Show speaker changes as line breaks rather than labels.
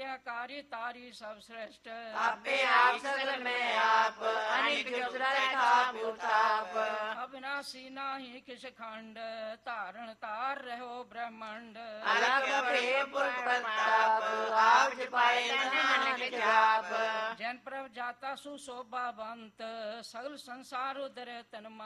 आकारी तारी सब श्रेष्ठ
आपे आप सगल में आप अनेक जुगराय थाप उताप
अविनाशी नाही किस खंड तारण तार रहो ब्रह्मांड
अलग बड़े पुरख प्रताप आप जपाए नानक जाप
जन प्रभ जाता सुशोभावंत सगल संसार उदर तन